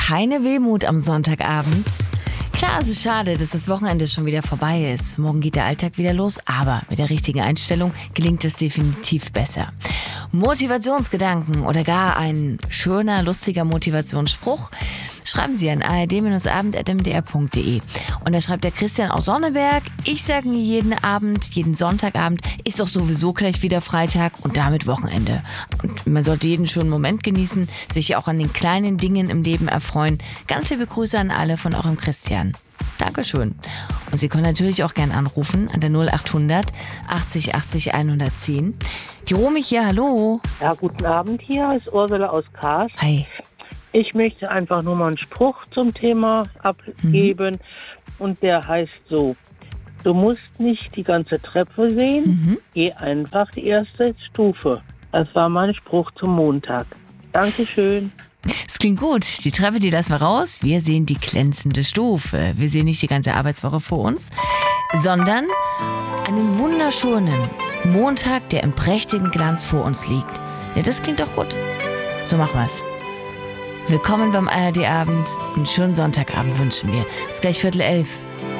keine Wehmut am Sonntagabend. Klar, es ist schade, dass das Wochenende schon wieder vorbei ist. Morgen geht der Alltag wieder los, aber mit der richtigen Einstellung gelingt es definitiv besser. Motivationsgedanken oder gar ein schöner, lustiger Motivationsspruch? Schreiben Sie an ard-abend@mdr.de. Und da schreibt der Christian aus Sonneberg: Ich sage mir jeden Abend, jeden Sonntagabend, ist doch sowieso gleich wieder Freitag und damit Wochenende. Und man sollte jeden schönen Moment genießen, sich auch an den kleinen Dingen im Leben erfreuen. Ganz liebe Grüße an alle von eurem Christian. Dankeschön. Und Sie können natürlich auch gern anrufen an der 0800 80 80 110. Die Romy hier, hallo. Ja, guten Abend, hier ist Ursula aus Kars. Hi. Ich möchte einfach nur mal einen Spruch zum Thema abgeben und der heißt so: Du musst nicht die ganze Treppe sehen, geh einfach die erste Stufe. Das war mein Spruch zum Montag. Dankeschön. Es klingt gut. Die Treppe, die lassen wir raus. Wir sehen die glänzende Stufe. Wir sehen nicht die ganze Arbeitswoche vor uns, sondern einen wunderschönen Montag, der im prächtigen Glanz vor uns liegt. Ja, das klingt doch gut. So machen wir's. Willkommen beim ARD-Abend. Einen schönen Sonntagabend wünschen wir. Es ist gleich 10:45.